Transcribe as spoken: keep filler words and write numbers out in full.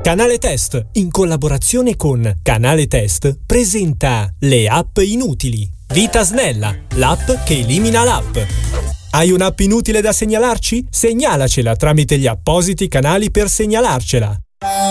Canale Test, in collaborazione con Canale Test, presenta le app inutili. Vita Snella, l'app che elimina l'app. Hai un'app inutile da segnalarci? Segnalacela tramite gli appositi canali per segnalarcela.